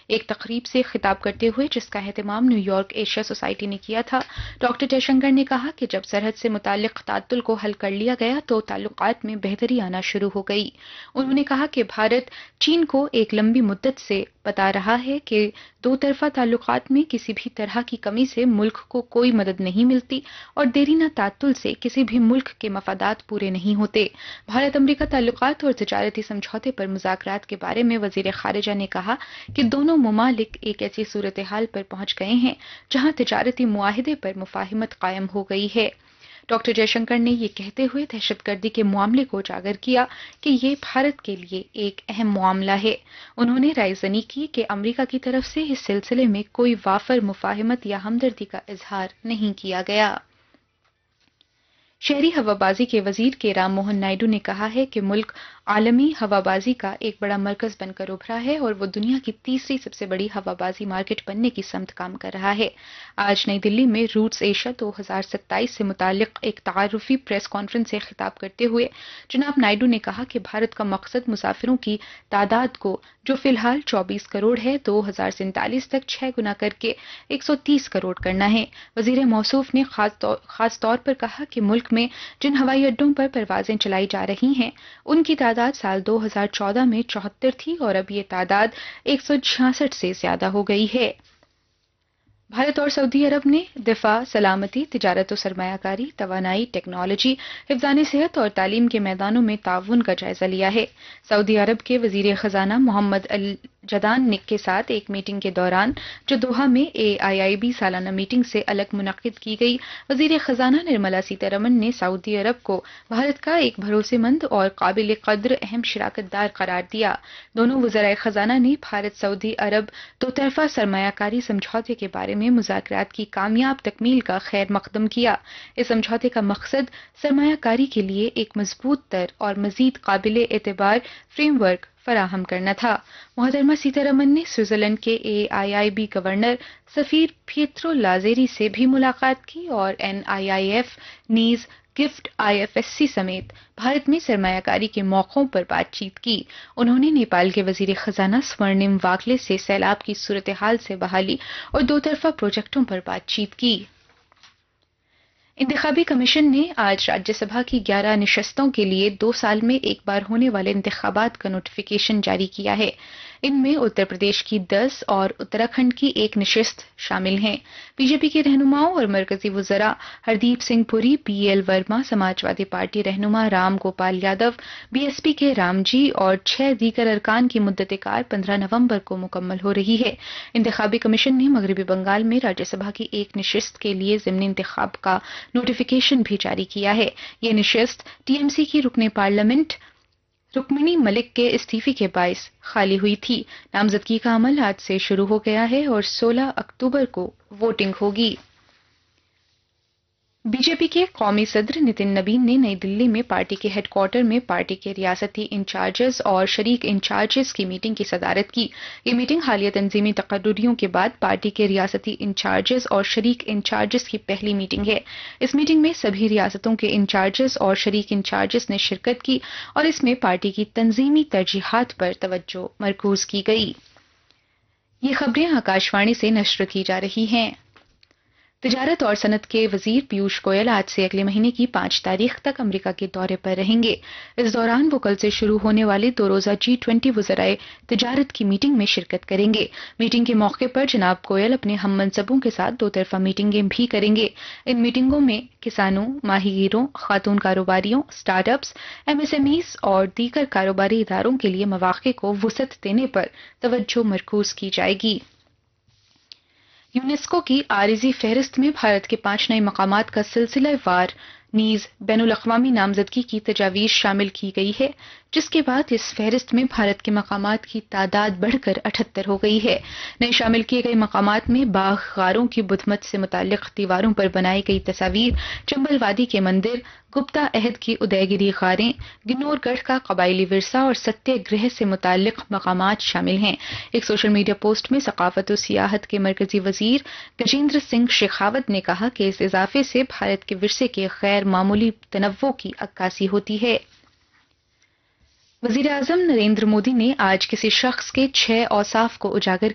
ایک تقریب سے خطاب کرتے ہوئے جس کا اہتمام نیو یارک ایشیا سوسائٹی نے کیا تھا، ڈاکٹر جے شنکر نے کہا کہ جب سرحد سے متعلق تعطل کو حل کر لیا گیا تو تعلقات میں بہتری آنا شروع ہو گئی۔ انہوں نے کہا کہ بھارت چین کو ایک لمبی مدت سے بتا رہا ہے کہ دو طرفہ تعلقات میں کسی بھی طرح کی کمی سے ملک کو کوئی مدد نہیں ملتی اور دیرینہ تعطل سے کسی بھی ملک کے مفادات پورے نہیں ہوتے۔ بھارت امریکہ تعلقات اور تجارتی سمجھوتے پر مذاکرات کے بارے میں وزیر خارجہ نے کہا کہ دونوں ممالک ایک ایسی صورتحال پر پہنچ گئے ہیں جہاں تجارتی معاہدے پر مفاہمت قائم ہو گئی ہے۔ ڈاکٹر جے شنکر نے یہ کہتے ہوئے دہشت گردی کے معاملے کو اجاگر کیا کہ یہ بھارت کے لیے ایک اہم معاملہ ہے۔ انہوں نے رائے زنی کی کہ امریکہ کی طرف سے اس سلسلے میں کوئی وافر مفاہمت یا ہمدردی کا اظہار نہیں کیا گیا۔ شہری ہوابازی کے وزیر کے رام موہن نائیڈو نے کہا ہے کہ ملک عالمی ہوابازی کا ایک بڑا مرکز بن کر ابھرا ہے اور وہ دنیا کی تیسری سب سے بڑی ہوابازی مارکیٹ بننے کی سمت کام کر رہا ہے۔ آج نئی دلی میں روٹس ایشیا 2027 سے متعلق ایک تعارفی پریس کانفرنس سے خطاب کرتے ہوئے جناب نائیڈو نے کہا کہ بھارت کا مقصد مسافروں کی تعداد کو جو فی الحال 24 کروڑ ہے 2047 تک 6 گنا کر کے 130 کروڑ کرنا ہے۔ وزیر موصوف نے خاص طور پر کہا کہ ملک میں جن ہوائی اڈوں پر پروازیں چلائی جا رہی ہیں ان کی تعداد سال 2014 میں 74 تھی اور اب یہ تعداد 166 سے زیادہ ہو گئی ہے۔ بھارت اور سعودی عرب نے دفاع، سلامتی، تجارت و سرمایہ کاری، توانائی، ٹیکنالوجی، حفظان صحت اور تعلیم کے میدانوں میں تعاون کا جائزہ لیا ہے۔ سعودی عرب کے وزیر خزانہ محمد الجدان کے ساتھ ایک میٹنگ کے دوران جو دوحہ میں AIIB سالانہ میٹنگ سے الگ منعقد کی گئی، وزیر خزانہ نرملا سیتارمن نے سعودی عرب کو بھارت کا ایک بھروسے مند اور قابل قدر اہم شراکت دار قرار دیا۔ دونوں وزرائے خزانہ نے بھارت سعودی عرب دو طرفہ سرمایہ کاری سمجھوتے کے بارے میں مذاکرات کی کامیاب تکمیل کا خیر مقدم کیا۔ اس سمجھوتے کا مقصد سرمایہ کاری کے لیے ایک مضبوط تر اور مزید قابل اعتبار فریم ورک فراہم کرنا تھا۔ محترمہ سیتارمن نے سوئٹزرلینڈ کے AIIB گورنر سفیر پیترو لازیری سے بھی ملاقات کی اور NIIF نیز گفٹ IFSC سمیت بھارت میں سرمایہ کاری کے موقعوں پر بات چیت کی۔ انہوں نے نیپال کے وزیر خزانہ سورنم واگلے سے سیلاب کی صورتحال سے بحالی اور دو طرفہ پروجیکٹوں پر بات چیت کی۔ انتخابی کمیشن نے آج راجیہ سبھا کی 11 نشستوں کے لیے 2 سال میں ایک بار ہونے والے انتخابات کا نوٹیفیکیشن جاری کیا ہے۔ ان میں اتر پردیش کی 10 اور اتراکھنڈ کی 1 نشست شامل ہیں۔ بی جے پی کے رہنماؤں اور مرکزی وزراء ہردیپ سنگھ پوری، PL ورما، سماجوادی پارٹی رہنما رام گوپال یادو، BSP کے رام جی اور 6 دیگر ارکان کی مدت کار 15 نومبر کو مکمل ہو رہی ہے۔ انتخابی کمیشن نے مغربی بنگال میں راجیہ سبھا کی 1 نشست کے لیے ضمنی انتخاب کا نوٹیفیکیشن بھی جاری کیا ہے۔ یہ نشست TMC کی رکن پارلیمنٹ رکمنی ملک کے استعفے کے باعث خالی ہوئی تھی۔ نامزدگی کا عمل آج سے شروع ہو گیا ہے اور 16 اکتوبر کو ووٹنگ ہوگی۔ بی جے پی کے قومی صدر نتن نبین نے نئی دلی میں پارٹی کے ہیڈ کوارٹر میں پارٹی کے ریاستی انچارجز اور شریک انچارجز کی میٹنگ کی صدارت کی۔ یہ میٹنگ حالیہ تنظیمی تقرریوں کے بعد پارٹی کے ریاستی انچارجز اور شریک انچارجز کی پہلی میٹنگ ہے۔ اس میٹنگ میں سبھی ریاستوں کے انچارجز اور شریک انچارجز نے شرکت کی اور اس میں پارٹی کی تنظیمی ترجیحات پر توجہ مرکوز کی گئی۔ یہ خبریں آکاشوانی سے نشر کی جا رہی ہیں۔ تجارت اور صنعت کے وزیر پیوش گوئل آج سے اگلے مہینے کی 5 تاریخ تک امریکہ کے دورے پر رہیں گے۔ اس دوران وہ کل سے شروع ہونے والی 2 روزہ G20 وزرائے تجارت کی میٹنگ میں شرکت کریں گے۔ میٹنگ کے موقع پر جناب گوئل اپنے ہم منصبوں کے ساتھ 2 طرفہ میٹنگیں بھی کریں گے۔ ان میٹنگوں میں کسانوں، ماہی گیروں، خاتون کاروباریوں، اسٹارٹ اپس، MSMEs اور دیگر کاروباری اداروں کے لیے مواقع کو وسعت دینے پر توجہ مرکوز کی جائے گی۔ یونیسکو کی عارضی فہرست میں بھارت کے 5 نئے مقامات کا سلسلہ وار نیز بین الاقوامی نامزدگی کی تجاویز شامل کی گئی ہے، جس کے بعد اس فہرست میں بھارت کے مقامات کی تعداد بڑھ کر 78 ہو گئی ہے۔ نئے شامل کیے گئے مقامات میں باغ غاروں کی بدھ مت سے متعلق دیواروں پر بنائی گئی تصاویر، چمبل وادی کے مندر، گپتا عہد کی ادے گیری غاریں، گنور گڑھ کا قبائلی ورثہ اور ستیہ گرہ سے متعلق مقامات شامل ہیں۔ ایک سوشل میڈیا پوسٹ میں ثقافت و سیاحت کے مرکزی وزیر گجیندر سنگھ شیخاوت نے کہا کہ اس اضافے سے بھارت کے ورثے کے غیر معمولی تنوع کی عکاسی ہوتی ہے۔ وزیر اعظم نریندر مودی نے آج کسی شخص کے 6 اوصاف کو اجاگر